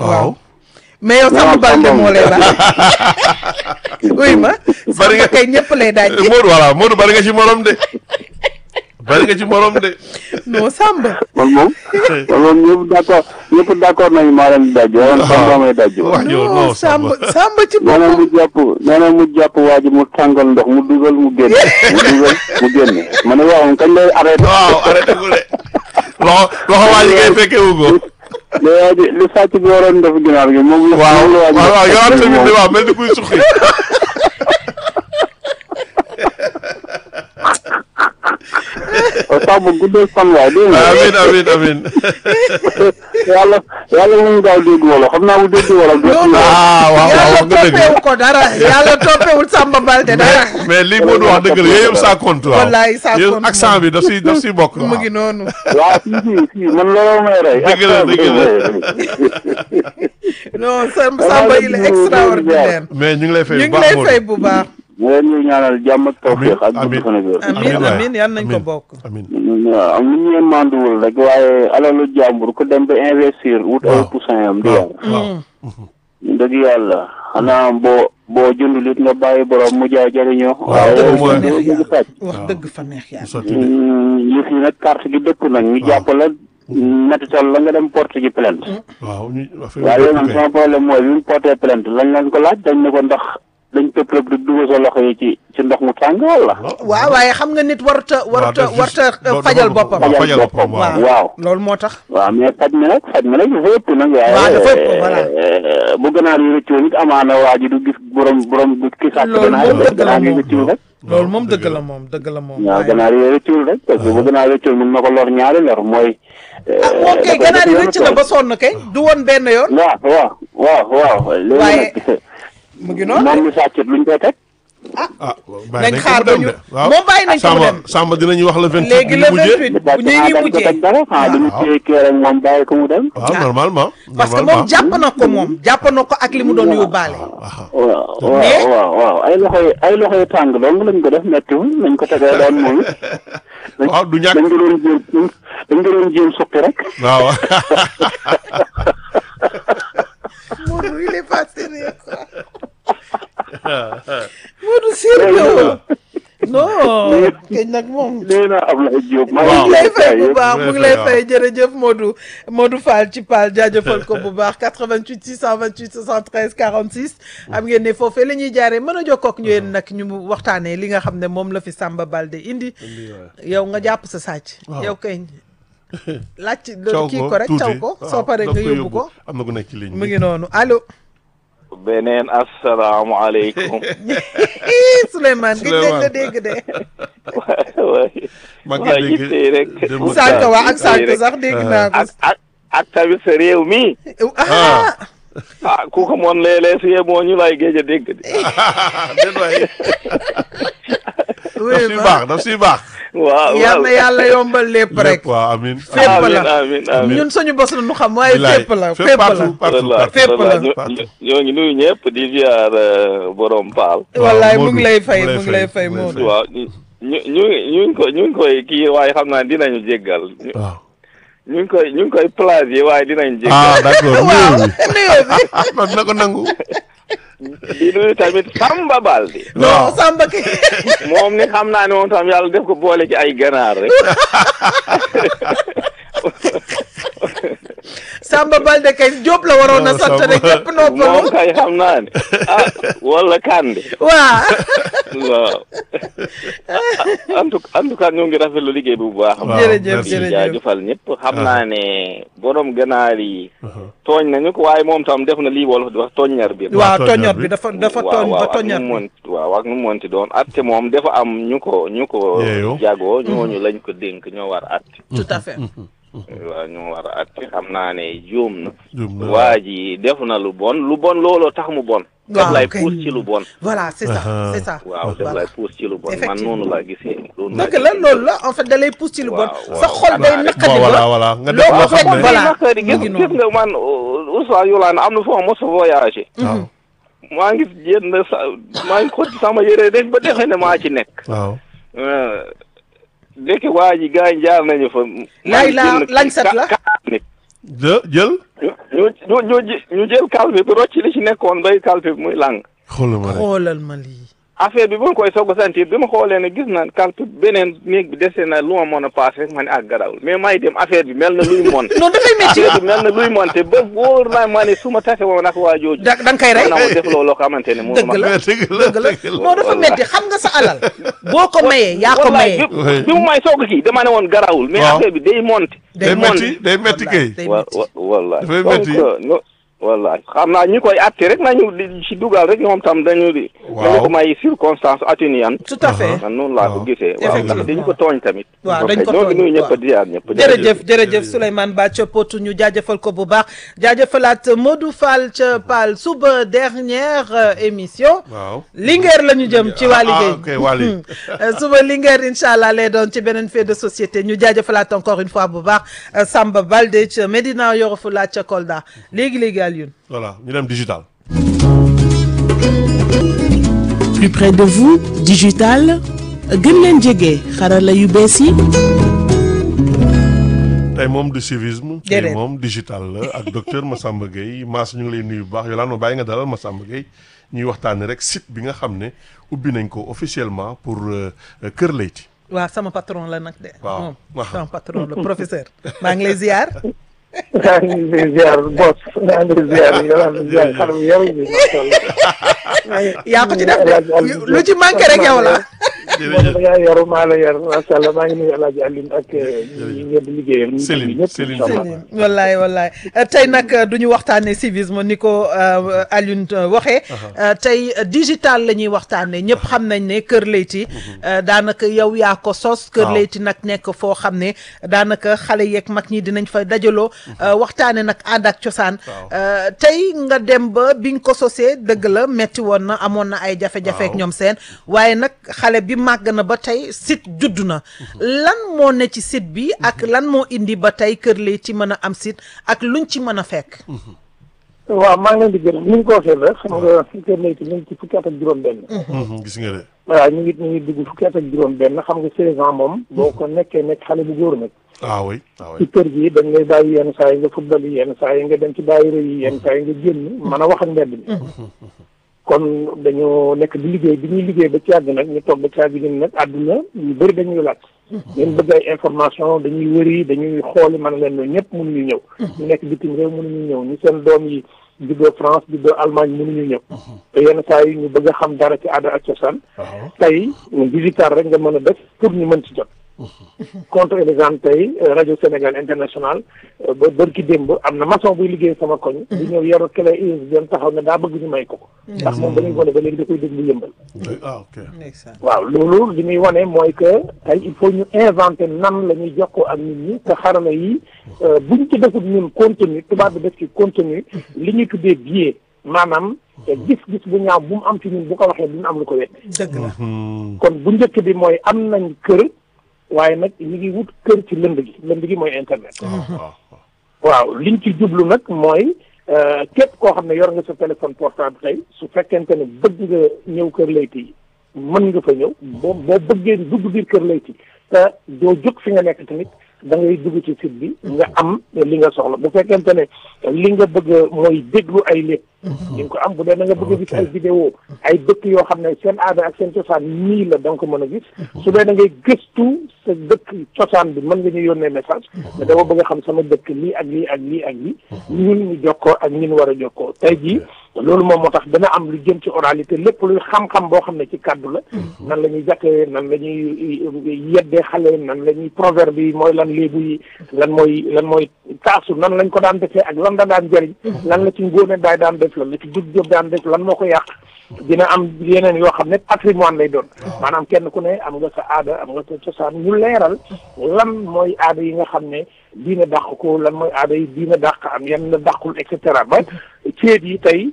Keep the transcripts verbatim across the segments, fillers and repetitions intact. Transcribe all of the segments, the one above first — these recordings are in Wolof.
waaw mais yow Samba Balde moo lay wax oui ma bari nga Samba kay ñëpp lay daaj Modou voilà Modou bari nga ci morom de bari nga ci morom de non Samba man moom man moom ñëpp d'accord ñëpp d'accord nañu maa leen di daj waaye Samba may daj wax yow non non Samba Samba Samba ci nee na boppam mu jàpp nee na mu jàpp waa ji mu tàngal ndox mu dugal mu génne mu dugal mu génne ma ne waaw kañ lay arrêté waaw arrêté ko de loxo loxo waa ji ngay fekke wu ko li waa ji li sàcc bi waroon def ginaar gi moom la waaw moom la waa ji waaw waaw def yow tamit moom. de waaw mel ni kuy suqi Samba guddee fan waay dégg nga amin amin amin yàlla yàlla mu ngi gaaw dégg wolof xam naa bu dégg wolof non non ah waaw waaw yàlla wax nga dëgg toppeewu ko dara yàlla toppewul Samba Balde dara mais mais lii Modou wax dëgg la yooyu yëpp ça compte waaw Wallaay, ça Yooyu compte accent bi daf si daf si bokk mu ngi noonu waaw si si si man looloo may rey Dëgg la, dëgg la. non Samba Samba il est extraordinaire mais ñu ngi lay fay ñu bu ngi baax lay Modou fay bu baax ñu leen ñu ñaanal jàmm ak tawfeex ak Amiin, gudd fan ak wér. amin waay. amin yan nañ ko bokk amin waaw am lu ñu manduwul rek waaye alalu jàmbur ku dem ba investir wut ay Waaw. poussin am di waaw yar waaw dëgg yàlla xanaa boo boo jëndul it nga bàyyi borom mu jaay jëriñoo Waaw, dëgg au fa moins. neex dëgg yàlla sàcc wax Waaw. dëgg fa neex yàlla sotti de yëf yi nag carte gi dëpp nag ñu jàpp la nettital la nga dem porte ji plainte waaw ñu affaire waaye bi léegi nag kay. sama problème mooy bi mu porté plainte lañ leen ko laaj dañ ne ko ndax dañ tëb rek di dugal sa loxo yi ci ci ndox mu tàng wala waaw waaye xam nga nit waruta waruta def waruta juste- doo- fajal doo- boppam waaw, fajal boppam waaw. waaw loolu moo tax waaw mais faj mi nag faj mi nag dafa ëpp nag Waaw, dafa ëpp, voilà. waaye bu ganaar yi rëccoo nit amaana waa ji du gis borom borom du ki sàcc Loolu ganaar moom yi dëgg la ganaar yi moom. rëccul rek loolu moom dëgg la moom dëgg la moom waaw waaye ganaar yi rëccul rek parce que bu ganaar rëccul mun na ko lor ñaari lor mooy ah moom kay ganaar yi rëcc na ba sonn kay du woon benn yoon waaw waaw waaw waaw léegi Waaye- nag mu ngi noonu moom mi sàccit luñ koy teg ah nañ xaar ba ñu waaw moom bàyyi nañ ko mu Samba dem Samba dinañu wax le vingt-huit léegi le ñu mujjee. vingt-huit bu ñu ñuy dañ ko mujjee teg dara xanaa dañu waaw. téye kii rek moom bàyyi ko mu dem waaw Ah. normalement parce que moom normalement. jàpp na ko moom jàpp na ko ak li mu doon yóbbaale waaw waaw Mais- waaw waaw waaw ay loxo yi ay loxo yi tàng dong lañ ko def mettiwul nañ ko tegee doon moom waaw du ñàkk dañ ko doon jéem dañ ko doon jéem suqi rek waaw Modou il est pas sérieux quoi Modou sérieux non kay nag moom nee naa Ablaye Diop maa Waaw. mu ngi lay fay bu Waaw. baax mu ngi lay Waaw. fay jërëjëf Modou Modou Fall ci Paal jaajëfal ko bu baax quatre-vingt-huit six cent vingt-huit soixante-treize quarante-six am ngeen ne foofee la ñuy jaaree mën a jokkoo ak ñu yéen nag ñu waxtaanee li nga xam ne moom la fi Samba Balde indi yow nga jàpp sa sàcc Waaw. yow kay laaj caw kii ko rek tuuti. caw ko soo waaw, paree daf nga yóbbu ko am na ku nekk ci ligne mu bi ngi noonu allo beneen asalaamaaleykum. Souleymane gëj nañ la dégg de waay maa ngi waay dégg yittee rek. démb sànq waa ak sànq rek. sax dégg naa ko ak ak ak tamit sa réew mi. ah ah ku ko moon léeg-léeg si moo ñu lay géej a dégg de. déet waay daf oui siy baax daf siy baax waaw yal waaw. na yàlla yombal lépp rek lépp waaw amin fépp amiin la amiin amiin. ñun suñu bos la ñu xam waaye Bilaay. fépp la Fépp fépp la partout partout wallaahi fépp la. wallaahi ñu- Partout. ñu- ñoo ngi nuyu ñëpp di ziar euh, borom Paal. wallaay Modou, mu ngi lay fay mu ngi lay mu ngi lay fay, fay mu ngi lay Modou waaw ñu ñu ñu ñu ngi ko ñu ngi koy kii waaye xam naa dinañu jéggal. ñu waaw ñu ngi koy ñu ngi koy plagier waaye dinañ jéggal. ah d'accord waaw nuyoo bi nuyoo bi non dina ko nangu di nuyu tamit Samba Balde. non waaw. Samba ki moom ni xam naa ne moom tam yàlla def ko boole ci ay ganaar rek. Samba Balde kay Diop la waroon na Non, sant rek Samba- ñëpp noppalu moom kay xam naa ne ah wala Kande. waaw waaw en tout en tout cas ñoo ngi rafetlu liggéey bi bu baax. Waaw, jërëjëf merci. jërëjëf jaajëfal ñëpp xam naa ne borom ganaar yi tooñ nañu ko waaye moom tam def na lii wolof di wax tooññar bi. waaw tooññar toñot bi. bi dafa dafa waaw tooñ ba waaw ak nu toñot mu bi mën waaw ak nu mu mënti doon atte moom dafa am ñu ko ñu ko Yeeyoo. jagoo ñooñu lañ ko dénk ñoo war atte tout à fait waaw ñoo war a atte xam naa ne juum na Juum na. waa ji def na lu bon lu bon looloo tax mu bon def Waaw, lay kay. puus ci lu bon voilà c'est ça Ah. c'est ça waaw def Voilà. lay puus ci lu bon man Effectivement. noonu laa gisee loolu laa dëgg la gisee. loolu la en fait da lay pousse ci lu bon Waaw, sa waaw. xol day Bon, naqadi bon voilà ba voilà nga def loo loo ko xam fekk ne voilà naqari mu gis ngi gis noonu nga man Oustaz Yolande am na foo mos a voyagé waaw maa ngi jënd sa maa ngi xotti sama yére rek ba defe ne maa ci nekk waaw dëkk waa ji gars yi jaar nañu fa Laay la lañ set la. nit jë jël. ñu ñu ñu ñu jël calpe bi rocc li ci nekkoon bay calpe bi muy lang. xoolal ma rek xoolal ma lii. affaire bi ba ma koy soog a sentir bi ma xoolee ne gis na calpe beneen néeg bi dese na lu ma mën a paase rek ma ne ak garawul mais may dem affaire bi mel na luy mon. non dafay métti. affaire bi mel na luy monte ba wóor naa ma ne su ma tase woon ak waa jooju. da da nga koy rey. maanaam def loolu loo xamante ne moom dëgg la mais dëgg la dëgg la dëgg la. non dafa métti xam nga sa alal. boo ko mayee yaa ko wallaay mayee. bi bi mu may soog kii dama ne woon garawul. mais waaw. affaire bi day monte. day metti day metti kay. day wa métti. wa wallaay Dafay donc métti. no wallaay xam naa ñi koy atte rek nañu di ci dugal rek ñoom tam dañu di. Waaw. dañu ko may circonstance atténuante. tout à fait. man noonu laa ko Waaw. gisee. waaw ndax dañu ko tooñ tamit. waaw dañ ko ñoo ngi tooñ, nuyu ñëpp waaw. di ziar ñëpp. jërëjëf jërëjëf Souleymane Ba ca Potou ñu jaajëfal ko bu baax jaajëfalaat Modou Fall ca Pal suba dernière euh, émission. waaw. Linguère la ñu jëm ci waa liggéey. ah ok Waly. Euh, suba Linguère incha allah lay doon ci beneen fait de société ñu jaajëfalaat encore une fois bu baax euh, Samba Balde ca Medina Yoro Fula ca Kolda léegi léegi Alioune. voilà ñu dem digital. Plus près de vous, digital gën leen jege xarala yu bees yi. tey moom du civisme. tey Déedéet. moom digital la ak docteur Massamba Gueye Mass ñu ngi lay nuyu bu baax Yolande ma bàyyi nga dalal Massamba Gueye ñuy waxtaanee rek site bi nga xam ne ubbi nañ ko officiellement pour euh, euh, Kër Leyti. waaw sama patron la nag de. Waaw. moom Waaw. sama patron la professeur maa ngi lay ziar. maa ngi lay ziar boss maa ngi lay ziar yow maa ngi ziar xaram yow bi macha allah. yaa ko ci def de lu ci manqué rek yow la. moom da ngaa yor maa la yor macha allah maa ngi nuyu El Hadj Alioune ak ñi ngeen di liggéeyal. Céline, ñëpp Céline incha allah. Céline wallaay wallaay Euh, tey nag euh, du ñu waxtaanee civisme ni ko euh, Alioune euh, waxee. Euh, tey euh, digital la ñuy waxtaanee ñëpp xam nañ ne Kër Leyti euh, daanaka yow yaa ko sos. Kër Waaw. Leyti nag nekk foo xam ne daanaka xale yeeg mag ñi dinañ fa dajaloo. euh, waxtaanee nag aada ak cosaan. Waaw. Euh, tey nga dem ba bi nga ko sosee dëgg la metti woon na amoon na ay jafe-jafe ak Waaw. ñoom seen waaye nag xale bi màgg na ba tey site judd na lan moo ne ci site bi ak lan moo indi ba tey Kër Leyti mën a am site ak luñ ci mën a fekk. waaw maa ngi leen di gërëm ni nga ko waxee la xam nga Kër Leyti ñu ngi ci fukki at ak juróom-benn. Mhm, gis nga de. waaw ñu ngi ñu ngi dugg fukki at ak juróom-benn xam nga seize ans moom boo ko nekkee nekk xale bu góor nag. ah oui ah ci oui. kër gi dañ lay bàyyi yenn saa yi nga football yi yenn saa yi nga dem ci daayira yi yenn saa yi nga génn mën a wax ak mbedd mi. kon dañoo nekk di liggéey bi ñuy liggéey ba ci àgg nag ñu toog ba ci àgg ñun nag àdduna ñu bëri dañuy laaj. ngeen bëgg ay information dañuy wëri dañuy xooli man leen loolu ñëpp mënuñu ñëw. ñu nekk bitim réew mënuñu ñëw ñu seen doom yi juddoo France juddoo Allemagne mënuñu ñëw. te yenn saa yi ñu bëgg a xam dara ci aada ak cosaan. waaw. tey digital rek nga mën a def pour ñu mën ci jot. contre exemple tey rajo Sénégal international ba bërki démb am na maçon buy liggéey sama koñ. di ñëw yaru clé U S B dem taxaw ne daa bëgg ñu may ko ko. ndax moom ba ñuy wane ba léegi da koy déglu yëmbal. ah ok. ndeysaan. waaw loolu li muy wane mooy que tey il faut ñu inventer nan la ñuy jokkoo ak nit ñi te xarala yi buñ ci defut ñun contenu tubaab bi def ci contenu li ñuy tuddee biais maanaam gis-gis bu ñaaw bu mu am ci ñun bu ko waxee duñu am lu ko wet. dëgg la. Mhm. kon bu njëkk bi mooy am nañ kër waaye nag ñu ngi wut kër ci lënd gi lënd gi mooy internet. waaw waaw. waaw liñ ci jublu nag mooy képp koo xam ne yor nga sa téléphone portable tey su fekkente ne bëgg nga ñëw Kër Leyti mën nga fa ñëw boo boo bëggee dugg biir Kër Leyti te doo jóg fi nga nekk tamit da ngay dugg ci site bi nga am li nga soxla bu fekkente ne li nga bëgg mooy déglu ay lépp di nga ko am bu dee da nga bëgg a gis ay vidéo ay dëkk yoo xam ne seen aada ak seen cosaan nii la da nga ko mën a gis su dee da ngay gëstu sa dëkk cosaan bi mën nga ñu yónnee message mais dama bëgg a xam sama dëkk lii ak lii ak lii ak lii ñun ñu jokkoo ak ñun war a jokkoo tey jii loolu moom moo tax dana am lu jëm ci oralité lépp luy xam-xam boo xam ne ci kàddu la nan la ñuy jàkkee nan la ñuy yeddee xale nan la ñuy proverbe yi mooy lan léebu yi lan mooy lan mooy taasu nan lañ ko daan defee ak lan la daan jëriñ lan la ci ngóone daay daan def lan la ci dug jóob daan def lan moo ko yàq dina am yeneen yoo xam ne patrimoine lay doon maanaam kenn ku ne am nga sa aada am nga sa cosaan ñu leeral lan mooy aada yi nga xam ne diina dàq ko lan mooy aada yi diina dàq am yan la dàqul et cetera ba ceet yi tey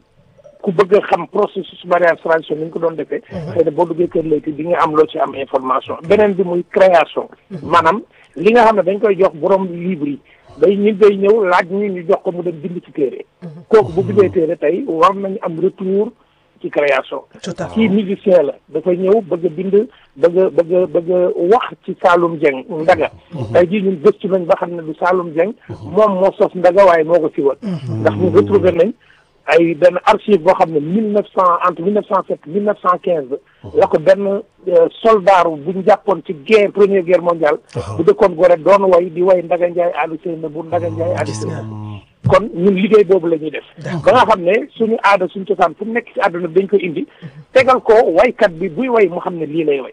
ku bëgg a xam processus mariage tradition ni ñu ko doon defee xëy na boo duggee Kër Leyti di nga am loo ci am information beneen bi muy création maanaam li nga xam ne dañ koy jox borom livre yi day ñu day ñëw laaj ñu ñu jox ko mu dem bind ci téere kooku bu bindee téere tey war nañu am retour ci création. tout à fait kii musicien la dafay ñëw bëgg a bind bëgg a bëgg a bëgg a wax ci Saloum Dieng Ndaga. tey jii ñun gëstu nañ ba xam ne du Saloum Dieng moom moo sos Ndaga waaye moo ko siwal. ndax ñu retrouvé nañ ay benn archive boo xam ne mille neuf cent entre mille neuf cent sept mille neuf cent quinze la ko benn soldat bu ñu jàppoon ci guerre première guerre mondiale. bu dëkkoon Gorée doon way di way Ndaga Ndiaye Aliou Seyna bu Ndaga Ndiaye Aliou Seyna kon ñun liggéey boobu la ñuy def. ba nga xam ne suñu aada suñu cosaan fu mu nekk ci àdduna dañ koy indi tegal ko waykat bi buy way mu xam ne lii lay way.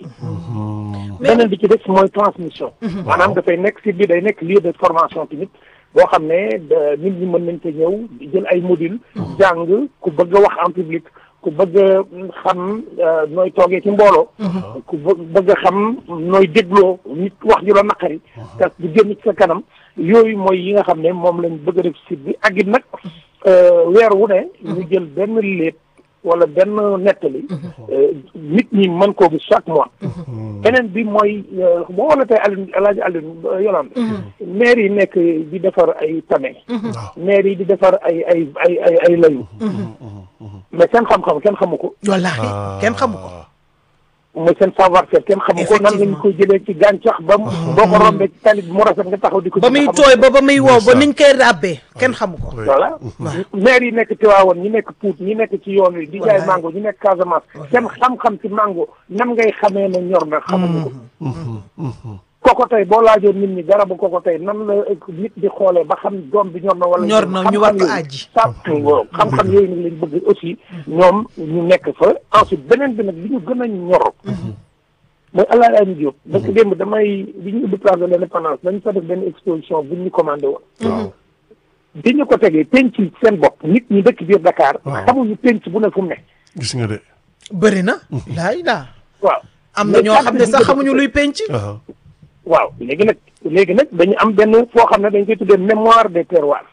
beneen bi ci des mooy transmission. maanaam dafay nekk si biir day nekk lieu de formation tamit. boo xam ne nit ñi mën nañ ko ñëw jël ay module jàng ku bëgg a wax en public ku bëgg a xam nooy toogee ci mbooloo ku bëgg a xam nooy dégloo nit wax ju la naqari te du génn ci sa kanam yooyu mooy yi nga xam ne moom lañ bëgg a def site bi ak it nag weer wu ne ñu jël benn léeb wala benn nettali nit ñi mën koo gis chaque mois beneen bi mooy boo wala tey Alioune El Hadj Alioune Yolande maire yi nekk di defar ay tame maire yi di defar ay ay ay ay ay layu mais seen xam-xam kenn xamu ko wallaahi kenn xamu ko mooy seen savoir faire kenn xamu ko nan lañ koy jëlee ci gàncax ba boo ko rombee ci tali bi mu rafet nga taxaw di ko ba muy tooy ba ba muy wow ba niñ koy ràbbee kenn xamu ko voilà maire yi nekk Tivaouane ñi nekk Pout ñi nekk ci yoon wi di jaay mango ñi nekk Casamance seen xam-xam ci mango nan ngay xamee ne ñor na xamuñu ko koko tey boo laajoon nit ñi garabu koko tey nan la nit di xoolee ba xam doom bi ñor na wala ñor na ñu war ko aji xam-xam yooyu nag lañ bëgg aussi ñoom ñu nekk fa ensuite beneen bi nag li ñu gën a ñor mooy El Hadj Alioune Diop parce que démb damay bi ñu ubbi place de l'Indépendance dañu fa def benn exposition bu ñu commandé woon bi ñu ko tegee penc seen bopp nit ñi dëkk biir Dakar xamuñu penc bu ne fu mu ne gis nga de bëri na laay daa waaw am na ñoo xam ne sax xamuñu luy penc waaw léegi nag léegi nag dañu am benn foo xam ne dañ koy tuddee mémoire des terroirs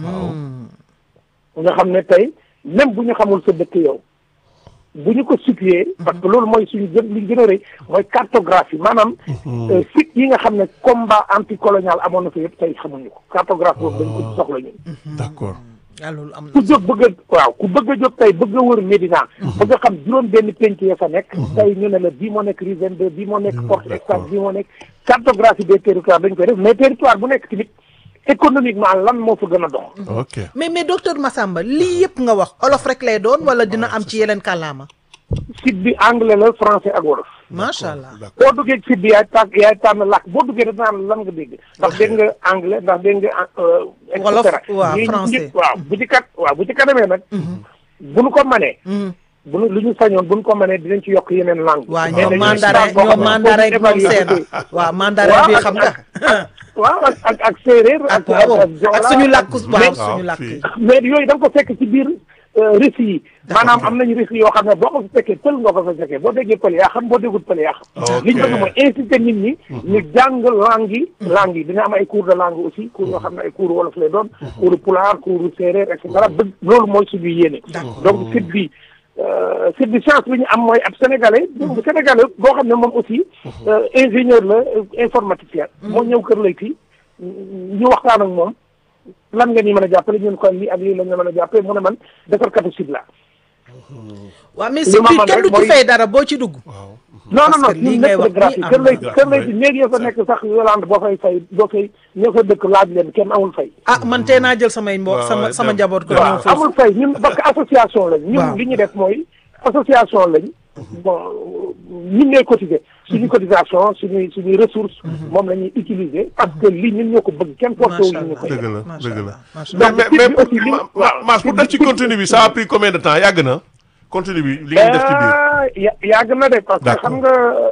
nga xam ne tey même bu ñu xamul sa dëkk yow bu ñu ko situé parce que loolu mooy suñu gën li gën a rëy mooy cartographie maanaam site yi nga xam ne combat anticolonial amoon na fa yëpp tey xamuñu ko cartographie boobu dañ ko soxla ñun d'accord loolu am na ku jóg bëgg a waaw ku bëgg a jóg tey bëgg a wër Médina bëgg a xam juróom benn penc ya fa nekk tey ñu ne la bii moo nekk rue vingt-deux bii moo nekk Porte Espagne bii moo nekk cartographie des territoires dañ koy def mais territoire bu nekk tamit économiquement lan moo fa gën a dox ok mais mais docteur Massamba lii yëpp nga wax olof rek lay doon wala dina am ci yeneen kàllaama site bi anglais la français ak wolof macha allah boo duggee site bi yaay tànn yaay tànn làkk boo duggee da naan lan nga dégg ndax dégg nga anglais ndax dégg nga et wolof cetera waaw français waaw bu ci kat waaw bu ci kanamee nag bu nu ko manee bu nu lu ñu sañoon bu ñu ko mënee dinañ ci yokk yeneen langue waaw ñoom mandarin ñoom mandarin moom seen waaw mandarin bi xam nga waaw ak ak ak séeréer ak ak suñu làkk waaw suñu làkk mais yooyu da nga ko fekk ci biir récits yi maanaam am nañu récits yoo xam ne boo ko fa fekkee pël nga ko fa fekkee boo déggee pël yaa xam boo déggul pël yaa xam li ñu bëgg mooy inciter nit ñi ñu jàng langue yi langue yi dina am ay cours de langue aussi cours yoo xam ne ay cours wolof lay doon cours pulaar cours séeréer et cetera bëgg loolu mooy suñu yéene donc site bi site bi chance bi ñu am mooy ab sénégalais bu sénégalais boo xam ne moom aussi ingénieur la informaticien moo ñëw Kër Leyti ñu waxtaan ak moom lan nga ñu mën a jàppale ñun ko lii ak lii la ñu mën a jàppale mu ne man defarkatu site la waaw mais site bi kenn du ci fay dara boo ci dugg non non non ñun nekk de gratuit Kër Leyti Kër Leyti néegi yoo fa nekk sax Yolande boo fay fay boo fay ñoo fa dëkk laaj leen kenn amul fay ah man tee naa jël samay mbo sama sama njaboot ko ñëw foofu amul fay ñun parce que association lañ ñun li ñu def mooy association lañ bon ñun ñooy cotiser suñu cotisation suñuy suñuy ressources moom la ñuy utiliser parce que lii ñun ñoo ko bëgg kenn porté wu ñu ko dëgg la dëgg la donc mais mais Mass pour def ci contenu bi ça a pris combien de temps yàgg na contenu bi li ngeen def ci biir yàgg na de parce que xam nga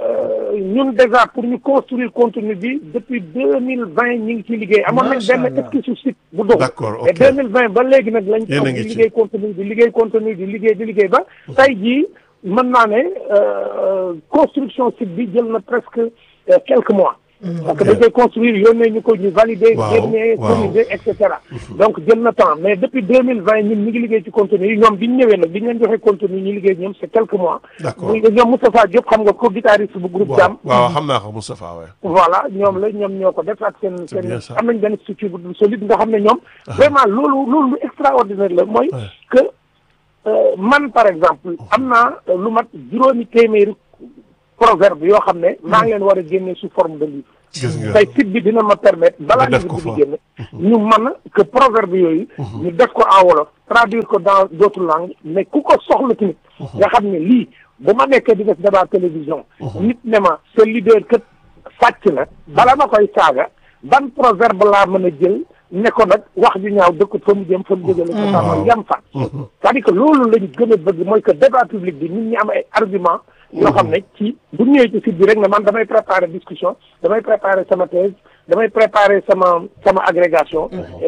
ñun déjà pour ñu construire contenu bi depuis deux mille vingt ñu ngi ciy liggéey amoon nañ benn esquisse site bu dox d'accord ok et deux mille vingt ba léegi nag lañ yéen a ngi di ci liggéey contenu di liggéey contenu di liggéey di liggéey ba tey jii mën naa ne construction site bi jël na presque quelques mois parce que dañ koy construire yónnee ñu ko ñu valider génnee corriger et cetera donc jël na temps mais depuis deux mille vingt ñun ñu ngi liggéey ci contenu yi ñoom bi ñu ñëwee nag bi ñu leen joxee contenu ñu liggéey ñoom c'est quelques mois d'accord ñoom Moustapha Diop xam nga ko guitariste bu groupe Jam waaw xam naa ko Moustapha waaye voilà ñoom la ñoom ñoo ko def ak seen seen bien ça. am nañ benn structure bu solide nga xam ne ñoom vraiment loolu loolu lu extraordinaire la mooy que man par exemple am naa lu mat juróomi téeméeri proverbe yoo xam ne maa ngi leen war a génne sous forme de livre. gis nga tey site bi dina ma permettre balaa def ñu ko di fa. génne ñu mën que proverbe yooyu ñu def ko en wolof traduire ko dans d'autres langues mais ku ko soxla tamit nga xam ne lii bu ma nekkee di def débat télévision nit ne ma sa leader kat sàcc na bala ma koy saaga ban proverbe laa mën a jël ne ko nag wax ju ñaaw dëkk fa mu jëm fa mu jógale ko tàmmal yam fa c'est-à-dire que loolu lañu gën a bëgg mooy que débat public bi nit ñi am ay argument yoo xam ne ci bu ñëwee ci site bi rek ne man damay préparer discussion damay préparer sama thèse damay préparer sama sama agrégation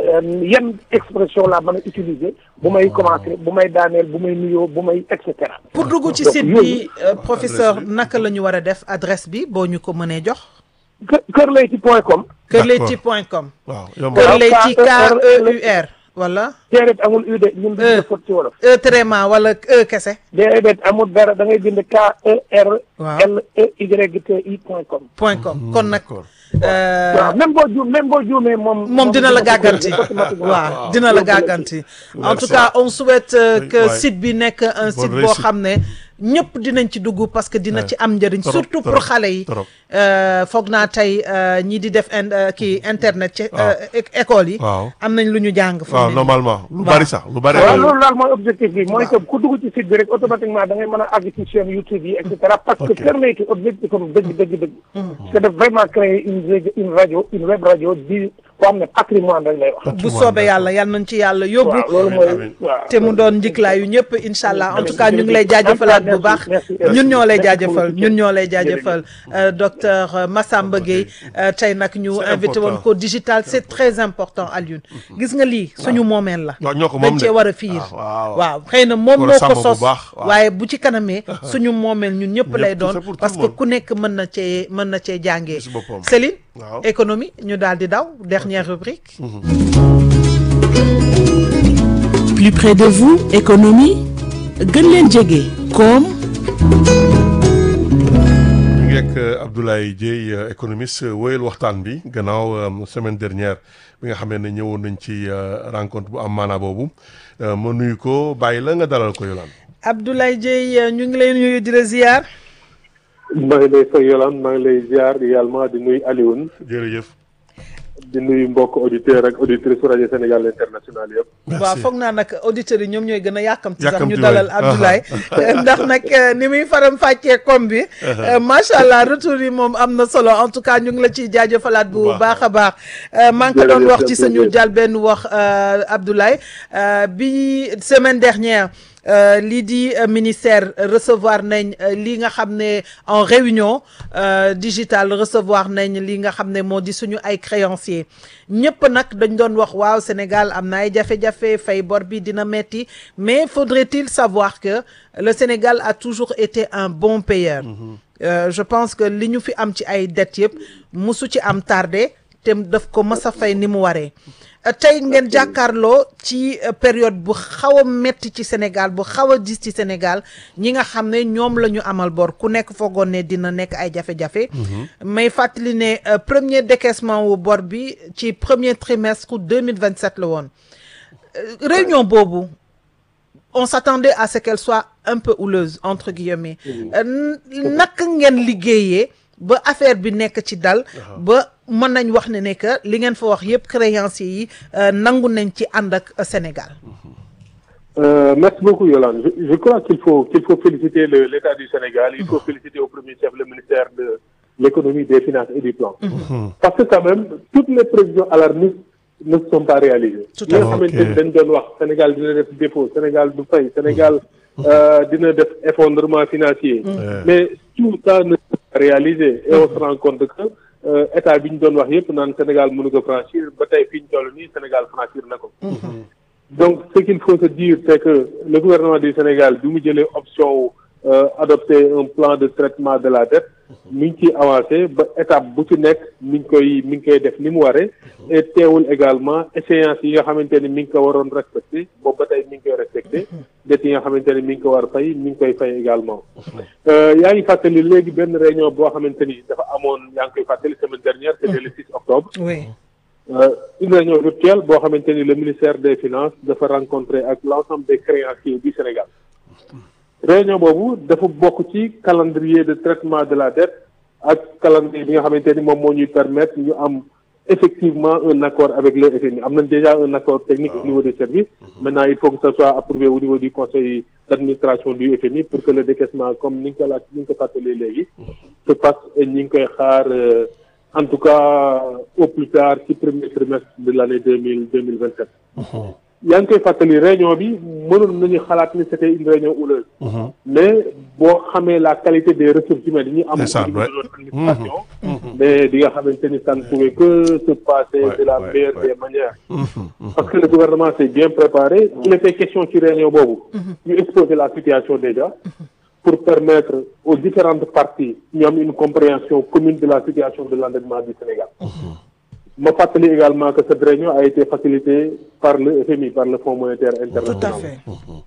yan expression laa mën a utiliser bu may commencer bu may daaneel bu may nuyoo bu may et cetera. pour dugg ci Donc, site yooyu- bi euh, professeur naka la ñu war a def adresse bi boo ñu ko mënee jox. kë kër layti point com. kër leyti point com. waaw yomb kër Waaw, leyti K K E E U R wala déedéet amul U de ñun Euh. duñu fot ci wolof. E tréma wala E kese. déedéet amul dara da ngay bind K E R Waaw. L E Y T I point com. point com kon nag. d'accord euh, waaw même boo juum même boo juumee moom. moom dina la gàgganti automatiquement. waaw dina la gàgganti en tout cas on souhaite euh, Oui, que ouais. site bi nekk un site boo réussite. xam ne ñëpp dinañ ci dugg parce que dina Ouais. ci am njëriñ Trop, surtout trop, pour xale yi trop. euh, foog naa tey euh, ñi di def in, euh, kii internet ci Waaw. euh, é- école yi waaw am nañ lu ñu jàng fu waaw mu ne nii. normalement lu Waaw. bari sax lu bari waaw ay- loolu daal mooy objectif bi mooy que ku dugg ci site bi rek automatiquement da ngay mën a àgg ci chaîne YouTube yi et cetera parce que Ok. Kër Leyti objectif am dëgg dëgg dëgg c'est de vraiment créer une radio une radio une web radio di boo xam ne patrimoine rek lay wax bu soobee yàlla yal nañ ci yàlla yóbbu waaw loolu Amiin, mooy amiin. waaw te mu doon njiklaayu ñëpp incha allah en Merci. tout cas ñu ngi lay jaajëfalaat bu baax Merci. ñun ñoo lay Merci jaajëfal beaucoup. ñun ñoo lay jaajëfal euh, docteur euh, Massamba Gueye euh, tey nag ñu C'est invité woon important. ko digital c'est très important Alioune gis nga lii suñu moomeel la waaw ñoo ko moom dañ de. cee war a fiir Ah, waaw. waaw xëy na moom War a moo sàmm ko bu sos baax, waaw. waaye bu ci kanamee suñu moomeel ñun ñëpp Ñëpp, lay c'est doon pour tout parce le que monde. ku nekk mën na cee mën na cee jàngee Gis boppam. Céline Waaw. économie ñu daal di daw dernière rubrique Plus près de vous, économie gën leen jege koom ñu ngi ak euh, Abdoulaye Dieye euh, économiste euh, wóyal waxtaan bi gannaaw euh, semaine dernière bi nga xamee ne ñëwoon nañ ci euh, rencontre bu am maanaa boobu euh, ma nuyu ko bàyyi la nga dalal ko Yolande. Abdoulaye Dieye ñu ngi lay nuyu di la ziar maa ngi lay fay Yolande maa ngi lay ziar également di nuyu Alioune jërëjëf. di nuyu mbokk auditeurs ak auditrices su rajo Sénégal international yëpp. merci waaw foog naa nag auditeurs yi ñoom ñooy gën a yàkkamti sax Yàkkamti ñu dalal waay. Abdoulaye ndax nag euh, ni muy faram fàccee comme bi euh, macha allah retour yi moom am na solo en tout cas ñu ngi la ciy jaajëfalaat bu Bu baax. baax a baax euh, maa ngi ko doon Jërëjëf, wax ci suñu jërëjëf. jàll benn wax euh, Abdoulaye euh, bi semaine dernière euh, lii di euh, ministère recevoir nañ euh, li nga xam ne en réunion euh, digitale recevoir nañ li nga xam ne moo di suñu ay créanciers ñëpp nag dañ doon wax waaw Sénégal am na ay jafe-jafe fay bor bi dina metti mais faudrait-il savoir que le Sénégal a toujours été un bon payeur. Euh, je pense que li ñu fi am ci ay dettes yëpp musu ci am tardé te daf ko mës a fay ni mu waree. Euh, tey ngeen jàkkaarloo ci euh, période bu xaw a metti ci Sénégal bu xaw a dis ci Sénégal ñi nga xam ne ñoom la ñu amal bor ku nekk foogoon ne dina nekk ay jafe-jafe. may fàttali ne euh, premier décaissement wu bor bi ci premier trimestre deux mille vingt-sept la woon. Euh, réunion boobu on s'attendait à ce qu'elle soit un peu houleuse entre guillemets. Euh, naka ngeen liggéeyee ba affaire bi nekk ci dal. ba mën nañ wax ne ne que li ngeen fa wax yëpp créanciers yi euh, nangu nañ ci ànd ak euh, Sénégal. Euh, merci beaucoup Yolande. Je, je crois qu'il faut qu'il faut féliciter le- l'État du Sénégal. Il faut féliciter au premier chef le ministère de l'économie, des finances et du plan. Parce que quand même toutes les prévisions alarmistes ne se sont pas réalisées. Tout à Ñi nga fait. xamante ni dañ doon wax Sénégal dina def défaut, Sénégal du fay, Sénégal euh, dina def effondrement financier. Mais tout ça ne s'est pas réalisé et on se rend compte que euh, état bi ñu doon wax yëpp naan Sénégal mënu ko franchir ba tey fi ñu toll nii Sénégal franchir na ko. Donc ce qu'il faut se dire c'est que le gouvernement du Sénégal bi mu jëlee option euh, adopter un plan de traitement de la dette mi ngi ciy avancé ba étape bu ci nekk mi ngi koy mi ngi koy def ni mu waree et teewul également échéance yi nga xamante ni mi ngi ko waroon respecté boobu ba tey mi ngi koy respecté dette yi nga xamante ni mi ngi ko war fay mi ngi koy fay également. yaa ngi fàttali léegi benn réunion boo xamante ni dafa amoon yaa ngi koy fàttali semaine dernière c'était le six octobre. oui. Euh, une réunion virtuelle boo xamante ni le ministère des finances dafa rencontrer ak l'ensemble des créanciers du Sénégal réunion boobu dafa bokk ci calendrier de traitement de la dette ak calendrier bi nga xamante ni moom moo ñuy permettre ñu am effectivement un accord avec le F M I am nañ déjà un accord technique au niveau des services. Maintenant il faut que ça soit approuvé au niveau du conseil d'administration du F M I pour que le décaissement comme ni nga ko laaj ni nga ko fàttalee léegi se passe et ñi ngi koy xaar en tout cas au plus tard ci premier trimestre de l'année deux mille deux mille vingt-sept. yaa ngi koy fàttali réunion bi mënoon nañu xalaat ni c'était une réunion houleuse. mais boo xamee la qualité des ressources humaines yi ñu am. c'est ça ouais. administration. mais di nga xamante ni ça ne pouvait que se passer ouais, de la ouais, meilleure ouais. des manières. parce que le gouvernement s'est bien préparé. il était question ci réunion boobu. ñu exposer la situation déjà. pour permettre aux différentes parties ñu am une compréhension commune de la situation de l'endettement du Sénégal. ma fàttali également que cette réunion a été facilitée par le F M I, par le Fonds monétaire international. Tout à fait.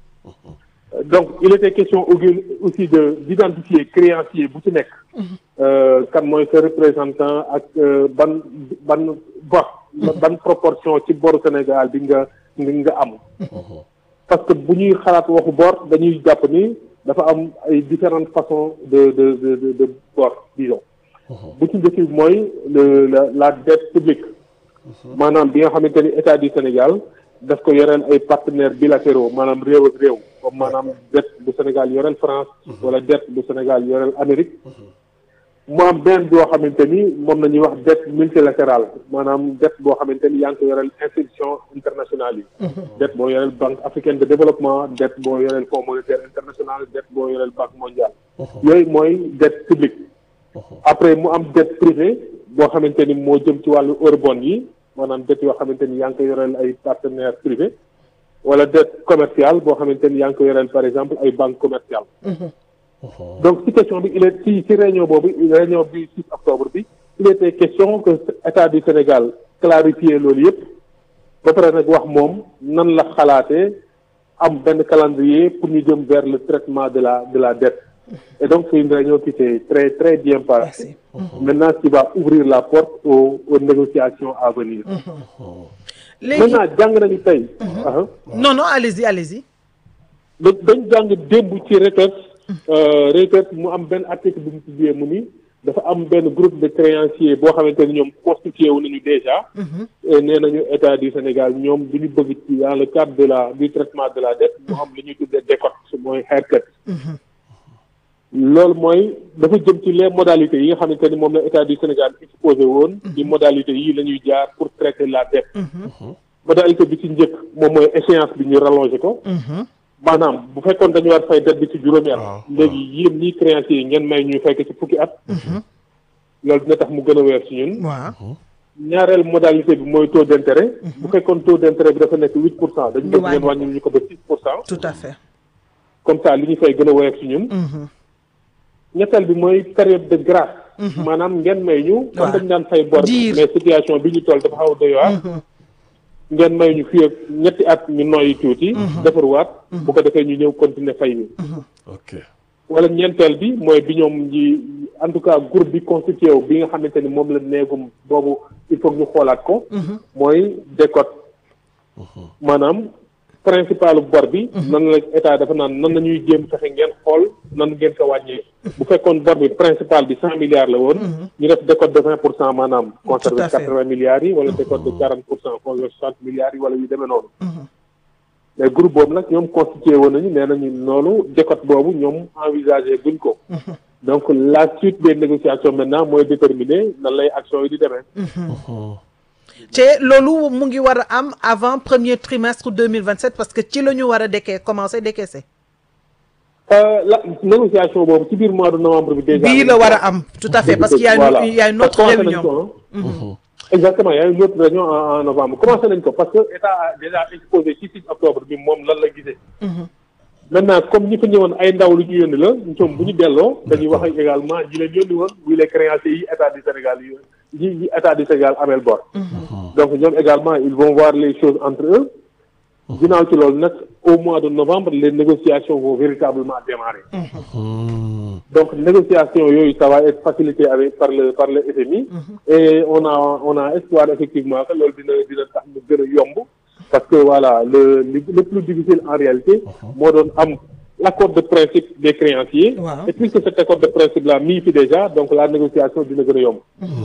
Donc il était question aussi de d'identifier créancier bu ci nekk. kan mooy sa représentant ak ban ban ba ban proportion ci boru Sénégal bi nga nga am. parce que bu ñuy xalaat waxu bor dañuy jàpp ni dafa am ay différentes façons de de de de de bor disons. bu ci njëkk bi mooy le la la dette publique. maanaam bi nga xamante ni état du Sénégal daf ko yoreel ay partenaires bilatéraux maanaam réew ak réew comme maanaam dette bu Sénégal yoreel France. wala dette bu Sénégal yoreel Amérique. mu am benn boo xamante ni moom la ñuy wax dette multilatérale maanaam dette boo xamante ni yaa ngi ko yoreel institution internationale yi. dette boo yoreel Banque africaine de développement dette boo yoreel Fonds monétaire international dette boo yoreel Banque mondiale. yooyu mooy dette publique. après mu am dette privée boo xamante ni moo jëm ci wàllu eurobond yi maanaam dette yoo xamante ni yaa ngi ko yoreel ay partenaires privés wala dette commerciale boo xamante ni yaa ngi ko yoreel par exemple ay banques commerciales. donc ci question bi il est ci ci réunion boobu réunion bi six octobre bi il était question que état du Sénégal clarifier loolu yëpp ba pare nag wax moom nan la xalaatee am benn calendrier pour ñu jëm vers le traitement de la de la dette. Et donc c'est une réunion qui s'est très très bien passée. Maintenant qui va ouvrir la porte aux, aux négociations à venir. léegi maintenant jàng nañu tey. non non allez-y allez-y. dañ dañ jàng démb ci Reuters. Reuters mu am benn article bu mu publié mu ni dafa am benn groupe de créanciers boo xamante ni ñoom constitué wu nañu déjà. et nee nañu état du Sénégal ñoom du ñu bëgg ci dans le cadre de la du traitement de la dette mu am li ñuy tuddee décote mooy haircut. loolu mooy dafa jëm ci les modalités yi nga xamante ni moom la état du Sénégal exposé woon. di modalités yi la ñuy jaar pour traiter la dette. modalité bi ci njëkk moom mooy échéance bi ñu rallongé ko. maanaam bu fekkoon dañu war fay dette bi ci juróomi at. léegi yéen ñii créanciers yi ngeen may ñuy fay ko ci fukki at. loolu dina tax mu gën a weer ci ñun. waaw. ñaareel modalité bi mooy taux d'intérêt. bu fekkoon taux d'intérêt bi dafa nekk huit pour cent dañu bëgg ngeen wàññi ñu ko ba six pour cent. tout à fait. comme ça li ñu fay gën a weer ci ñun. ñetteel bi mooy période de grâce. maanaam ngeen may ñu. waaw dañ daan fay bor mais situation bi ñu toll dafa xaw a doy waar. ngeen may ñu fii ak ñetti at ñu noyyi tuuti. defarwaat. bu ko defee ñu ñëw continuer fay ñu. ok wala ñeenteel bi mooy bi ñoom ñi en tout cas groupe bi constitué wu bi nga xamante ni moom la néegum boobu il faut ñu xoolaat ko. mooy décote. maanaam. principal bor bi. nan la état dafa naan nan la ñuy jéem fexe ngeen xool nan ngeen ko wàññee. bu fekkoon bor bi principal bi cent milliards la woon. ñu def décote de vingt pour cent maanaam. conservé quatre-vingts milliards yi wala décote de quarante pour cent conservé soixante milliards yi wala yu demee noonu. mais groupe boobu nag ñoom constitué woon nañu nee nañu loolu décote boobu ñoom envisagé guñ ko. donc la suite des négociations maintenant mooy déterminer nan lay action yi di demee. te loolu mu ngi war a am avant premier trimestre deux mille vingt-sept parce que ci la ñu war a décaisser commencer décaisser. la négociation boobu ci biir mois de novembre bi déjà. bii la war a am tout à fait parce qu'il y a une il y a une autre réunion. exactement il y a une autre réunion en novembre commencé nañ ko parce que état a déjà exposé ci six octobre bi moom lan la gisee. maintenant comme ñi fa ñëwoon ay ndaw lu ñu yónni la ñoom bu ñu delloo dañuy wax ak également ñi leen yónni woon muy les créanciers yi état du Sénégal yi yi état du Sénégal amel bor. donc ñoom également ils vont voir les choses entre eux. ginnaaw ci loolu nag au mois de novembre les négociations vont véritablement démarrer. donc négociations yooyu ça va être facilité avec par le par le F M I. et on a on a espoir effectivement que loolu dina dina tax mu gën a yomb. parce que voilà le le plus difficile en réalité moo doon am l'accord de principe des créanciers. Wow. Et puisque cet accord de principe là mis fi déjà donc la négociation dina gën a yomb.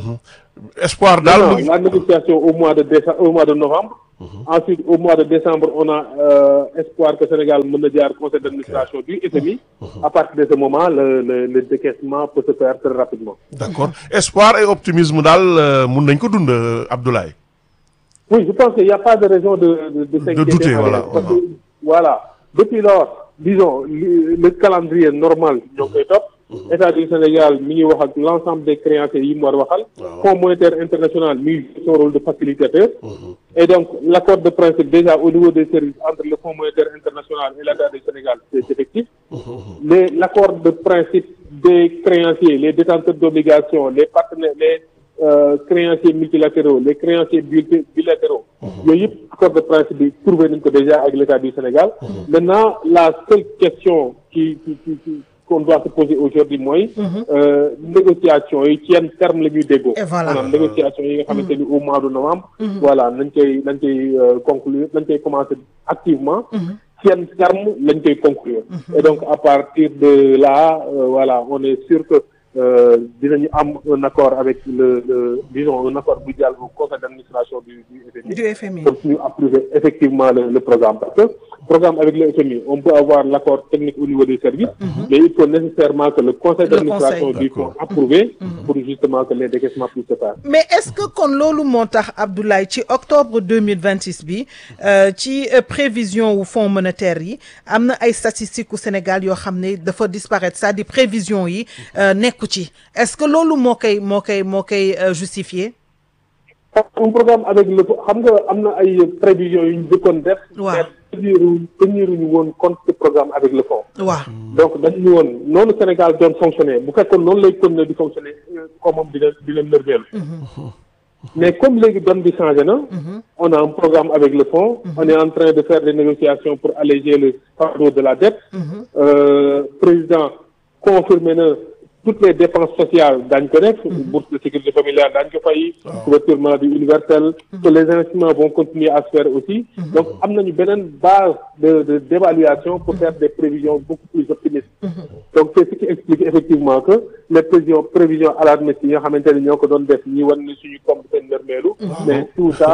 espoir daal mu ngi la négociation au mois de décembre au mois de novembre. Ensuite au mois de décembre on a euh, espoir que Sénégal mën na jaar conseil d'administration du F M I. À partir de ce moment le le le décaissement peut se faire très rapidement. d'accord espoir et optimisme daal mun nañ ko dund Abdoulaye. Oui, je pense qu'il n'y a pas de raison de de, de s'inquiéter. douter, voilà. Parce que, voilà. Depuis lors, disons, le, le calendrier normal, ñoo koy topp. État du Sénégal mi ngi wax ak l'ensemble des créanciers yi mu war a waxal. Fonds monétaire international mi ngi son rôle de facilitateur. Et donc, l'accord de principe déjà au niveau des services entre le Fonds monétaire international et l'État du Sénégal, c'est effectif. Mais l'accord de principe des créanciers, les détenteurs d'obligations, les partenaires, les Euh, créanciers multilatéraux, les créanciers bilatéraux. Yooyu yëpp accord de principe bi trouvé nañ ko déjà avec l'État du Sénégal. Maintenant, la seule question qui qui qui, qui qu'on doit se poser aujourd'hui mooy euh, négociation yi ci yan terme la ñuy déggoo. Et voilà. Maanaam négociation yi nga xamante ni au mois de novembre. Voilà nañ koy nañ koy conclure nañ koy commencer activement. Ci yan terme lañ koy conclure. Et donc à partir de là euh, voilà on est sûr que Euh, dinañu am un accord avec le, le disons un accord bu jàll au conseil d'administration du du F M I. Du F M I. Pour ñu approuver effectivement le, le programme parce que programme avec le F M I on peut avoir l'accord technique au niveau des services. Mm-hmm. Mais il faut nécessairement que le conseil d'administration du fonds approuvé. Mm-hmm. Pour justement que les décaissements puissent se faire. Mais est-ce que kon loolu moo tax Abdoulaye ci octobre deux mille vingt-six bi ci prévision wu fonds monétaire yi am na ay statistiques au Sénégal yoo xam ne dafa disparaître c'est-à-dire prévision yi nekk ci est-ce que loolu moo koy moo koy moo koy justifier. Un programme avec le xam nga am na ay prévisions yu ñu jëkkoon def. waaw teniru teniruñu woon compte ce programme avec le fonds. waaw donc dañu ñu woon noonu Sénégal doon fonctionner bu fekkoon noonu lay continuer di fonctionner comme moom dina dina nërmeelu. Mais comme léegi donne bi changé na. On a un programme avec le fonds. On est en train de faire des négociations pour alléger le fardeau de la dette. Euh, président confirmé na toutes les dépenses sociales daañu ko def. Bourse de sécurité familiale daañu ko fay. Couverture maladie universelle. Que les investissements vont continuer à se faire aussi. Donc am nañu beneen base de de d'évaluation pour faire des prévisions beaucoup plus optimistes. Donc c'est ce qui explique effectivement que les prévisions prévisions alarmistes yi nga xamante ne ñoo ko doon def ñi wan ni suñu comme seen nërmeelu. Mais tout ça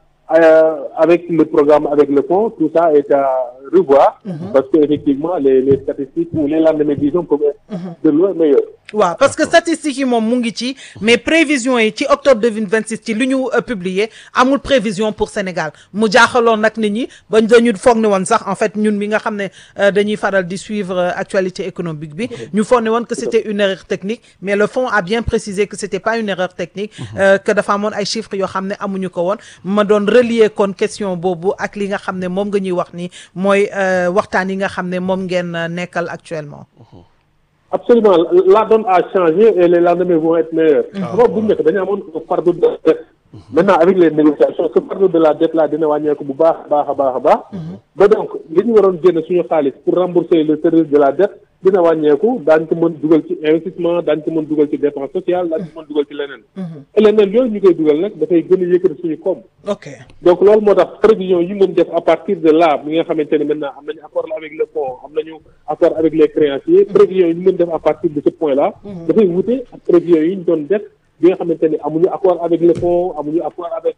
euh, avec le programme avec le fonds tout ça est à revoir. Parce que effectivement les les statistiques ou les lendemains disons peuvent être de loin meilleurs. waaw parce que statistiques yi moom mu ngi ci mais prévision yi ci octobre deux mille vingt-six ci li ñu publié amul prévision pour Sénégal mu jaaxaloon nag nit ñi ba dañu foog ne woon sax en fait ñun mi nga xam ne dañuy faral di suivre actualité économique bi ñu foog ne woon que c'était une erreur technique mais le fonds a bien précisé que c'était pas une erreur technique euh, que dafa amoon ay chiffres yoo xam ne amuñu ko woon ma doon relier kon question boobu ak li nga xam ne moom nga ñuy wax ni mooy waxtaan yi nga xam ne moom ngeen nekkal actuellement. Absolument la donne a changé et les lendemains vont être meilleurs. Avant bu njëkk dañu amoon fardeau de la dette. Maintenant avec les négociations ce fardeau de la dette là dina wàññeeku bu baax a baax a baax a baax. Ba donc li ñu waroon génn suñu xaalis pour rembourser le service de la dette dina wàññeeku daañu ko mën dugal ci investissement daañu ko mën dugal ci dépense sociale daañu ko mën dugal ci leneen. Et leneen yooyu ñu koy dugal nag dafay gën a yëkkati suñu koom. ok donc loolu moo tax prévision yi mën def à partir de là bi nga xamante ne maintenant am nañu accord avec le fonds am nañu accord avec les créanciers prévision yi ñu mën def à partir de ce point là. dafay wute ak prévision yi ñu doon def bi nga xamante ne amuñu accord avec le fonds amuñu accord avec.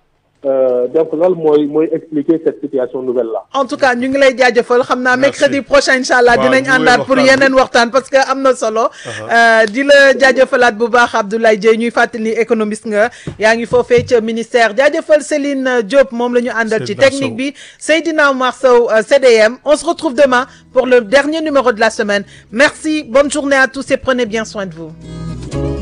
Euh, donc loolu mooy mooy expliquer cette situation nouvelle là. En tout cas ñu ngi lay jaajëfal xam naa mercredi prochain incha allah dinañ àndaat pour yeneen waxtaan parce que am na solo. di la jaajëfalaat bu baax Abdoulaye Dieye ñuy fàttali ni économiste nga yaa ngi foofee ca ministère jaajëfal Céline Diop moom la ñu àndal ci technique bi Seydina Oumar Sow C D M on se retrouve demain pour le dernier numéro de la semaine merci bonne journée à tous et prenez bien soin de vous.